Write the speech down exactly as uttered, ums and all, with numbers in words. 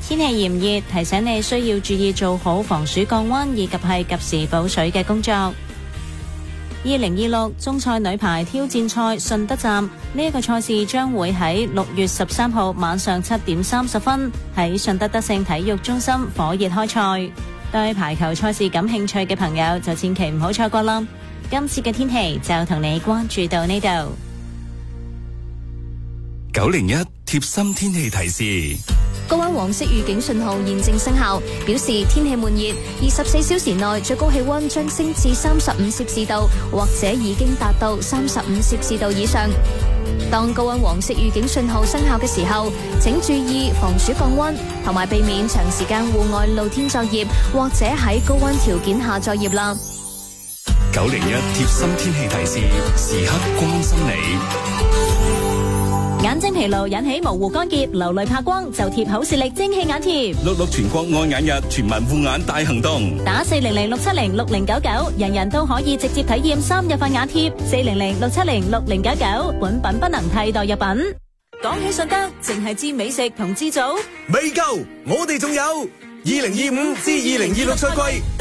天氣炎熱，提醒你需要注意做好防暑降溫以及係及時補水嘅工作。二零二六中賽女排挑戰賽順德站呢一個賽事將會喺六月十三號晚上七點三十分喺順德德勝體育中心火熱開賽。對排球賽事感興趣嘅朋友就千祈唔好錯過啦。今次嘅天氣就同你關注到呢度。 九零一貼心天氣提示。 高溫黃色預警信號現正生效，表示天氣悶熱，二十四小時內最高氣溫將升至三十五攝氏度，或者已經達到三十五攝氏度以上。當高溫黃色預警信號生效嘅時候，請注意防暑降溫，同埋避免長時間戶外露天作業，或者喺高溫條件下作業啦。 九零一貼心天氣提示，時刻關心你。 眼睛疲勞引起模糊乾澀、流淚怕光，就貼好視力蒸汽眼貼。 六六全國愛眼日，全民護眼大行動。 打四零零六七零六零九九，人人都可以直接體驗三日份眼貼。四零零六七零六零九九，本品不能替代藥品。講起順德，淨係知美食同知祖， 未夠，我哋仲有二零二五至二零二六賽季。